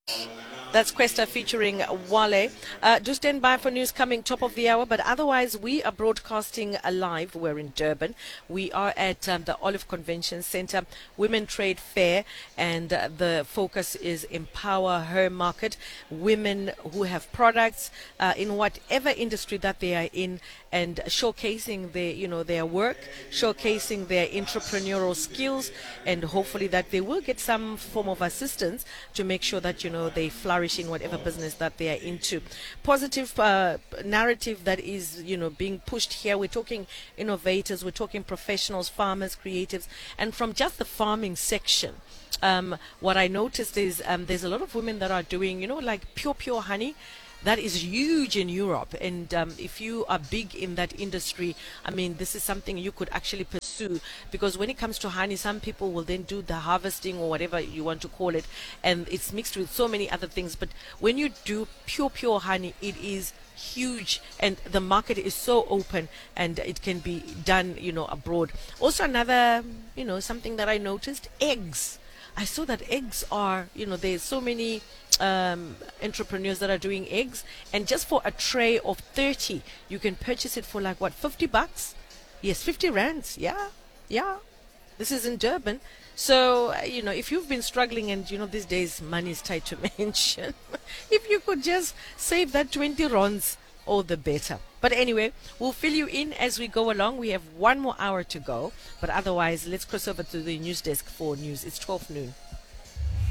That's Questa featuring Wale. Do stand by for news coming top of the hour, but otherwise we are broadcasting live. We're in Durban. We are at the Olive Convention Center Women Trade Fair, and the focus is empower her market. Women who have products in whatever industry that they are in, and showcasing their work, showcasing their entrepreneurial skills, and hopefully that they will get some form of assistance to make sure that they flourish in whatever business that they are into. Positive narrative that is being pushed here. We're talking innovators, we're talking professionals, farmers, creatives, and from just the farming section. What I noticed is there's a lot of women that are doing, like pure honey. That is huge in Europe, and if you are big in that industry, I mean, this is something you could actually pursue, because when it comes to honey, some people will then do the harvesting or whatever you want to call it, and it's mixed with so many other things. But when you do pure honey, it is huge, and the market is so open, and it can be done abroad. Also, another something that I noticed, eggs. I saw that eggs are, there's so many entrepreneurs that are doing eggs, and just for a tray of 30, you can purchase it for like what, $50? Yes, 50 rands. Yeah, yeah. This is in Durban. So, if you've been struggling, and these days money is tight to mention, if you could just save that 20 rands, all the better. But anyway, we'll fill you in as we go along. We have one more hour to go, but otherwise, let's cross over to the news desk for news. It's 12 noon.